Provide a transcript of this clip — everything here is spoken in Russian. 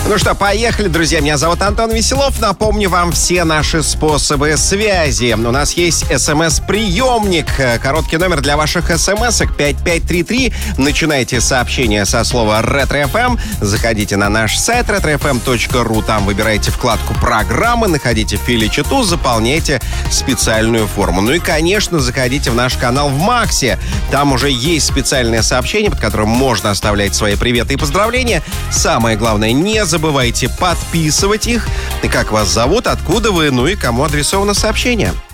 Ну что, поехали, друзья. Меня зовут Антон Веселов. Напомню вам все наши способы связи. У нас есть СМС-приемник. Короткий номер для ваших СМС-ок 5533. Начинайте сообщение со слова «Ретро-ФМ». Заходите на наш сайт retrofm.ru. Там выбирайте вкладку «Программы», находите в филе «Чату», заполняйте специальную форму. Ну и, конечно, заходите в наш канал в Максе. Там уже есть специальное сообщение, под которым можно оставлять свои приветы и поздравления. Самое главное, не забывайте подписывать их. И как вас зовут, откуда вы, ну и кому адресовано сообщение.